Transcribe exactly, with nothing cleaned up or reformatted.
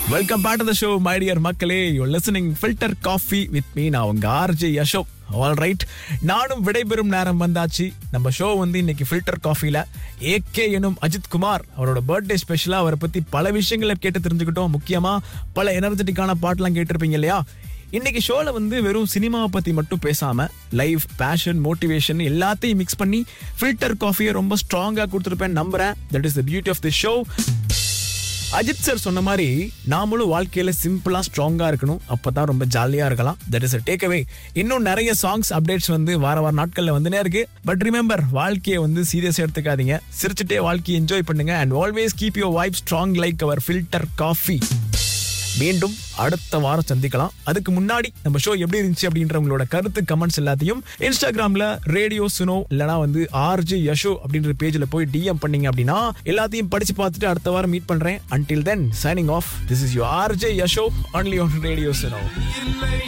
Welcome back to the show my dear மக்களே. You listening filter coffee with me. நான் உங்க RJ யஷோப். All right, நானும் விடைபெறும் நேரம் வந்தாச்சு. நம்ம ஷோ வந்து இன்னைக்கு ஃபில்டர் காஃபில ஏகே எனும் அஜித் குமார் அவரோட பர்த்டே ஸ்பெஷலா அவரை பத்தி பல விஷயங்களை கேட்டு தெரிஞ்சுக்கிட்டோம். முக்கியமா பல எனர்ஜெட்டிக்கான பாட்டெல்லாம் கேட்டிருப்பீங்க இல்லையா? இன்னைக்கு ஷோல வந்து வெறும் சினிமாவை பத்தி மட்டும் பேசாம லைஃப், பேஷன், மோட்டிவேஷன் எல்லாத்தையும் மிக்ஸ் பண்ணி ஃபில்டர் காஃபியை ரொம்ப ஸ்ட்ராங்கா கொடுத்துருப்பேன் நம்புறேன். That is the beauty of the show. Ajith sir சொன்ன மாதிரி நாமளும் வாழ்க்கையில சிம்பிளா ஸ்ட்ராங்கா இருக்கணும், அப்பதான் ரொம்ப ஜாலியா இருக்கலாம். That is a take away. இன்னும் நிறைய சாங்ஸ் அப்டேட்ஸ் வந்து வார வார நாட்கள்ல வந்துனே இருக்கு. பட் ரிமெம்பர், வாழ்க்கையை வந்து சீரியஸா எடுத்துக்காதீங்க. சிரிச்சுட்டே வாழ்க்கையை என்ஜாய் பண்ணுங்க. And always keep your vibe strong like our filter coffee. மீண்டும் அடுத்த வாரம் சந்திக்கலாம். அதுக்கு முன்னாடி நம்ம ஷோ எப்படி இருந்துச்சு அப்படின்ற உங்களோட கருத்து, கமெண்ட்ஸ் எல்லாத்தையும் இன்ஸ்டாகிராம்ல ரேடியோ சுனோ இல்லனா வந்து ஆர்ஜே யஷோ அப்படின்ற பேஜ்ல போய் டிஎம் பண்ணீங்க அப்படின்னா எல்லாத்தையும் படிச்சு பார்த்துட்டு அடுத்த வாரம் மீட் பண்றேன். Until then, signing off. This is your RJ Yasho only on radio சுனோ.